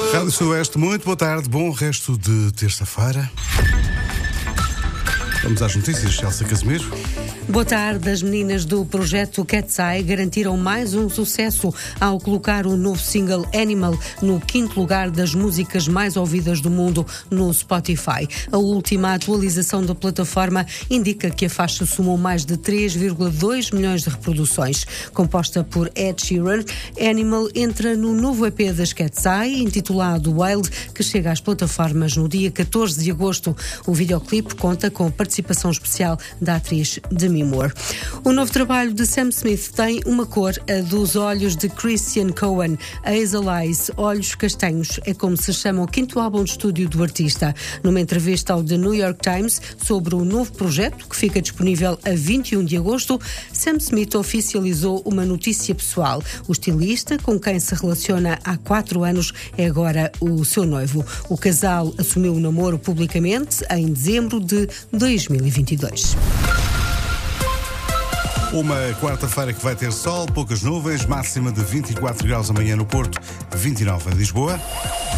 Rádio Sudoeste, muito boa tarde, bom resto de terça-feira. Vamos às notícias, Elsa Casimiro. Boa tarde. As meninas do projeto Cat's Eye garantiram mais um sucesso ao colocar o novo single Animal no 5º lugar das músicas mais ouvidas do mundo no Spotify. A última atualização da plataforma indica que a faixa somou mais de 3,2 milhões de reproduções. Composta por Ed Sheeran, Animal entra no novo EP das Cat's Eye, intitulado Wild, que chega às plataformas no dia 14 de agosto. O videoclipe conta com a participação especial da atriz Demi Moore. O novo trabalho de Sam Smith tem uma cor, a dos olhos de Christian Cohen. Hazel Eyes, Olhos Castanhos, é como se chama o 5º álbum de estúdio do artista. Numa entrevista ao The New York Times sobre o novo projeto, que fica disponível a 21 de agosto, Sam Smith oficializou uma notícia pessoal. O estilista, com quem se relaciona há 4 anos, é agora o seu noivo. O casal assumiu o namoro publicamente em dezembro de 2022. Uma quarta-feira que vai ter sol, poucas nuvens, máxima de 24 graus amanhã no Porto, 29 em Lisboa.